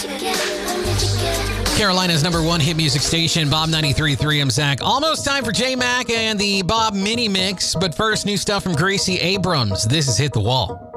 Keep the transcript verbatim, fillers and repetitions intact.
Carolina's number one hit music station, Bob ninety-three point three. I'm Zach. Almost time for J Mac and the Bob mini mix, but first, new stuff from Gracie Abrams. This is Hit the Wall.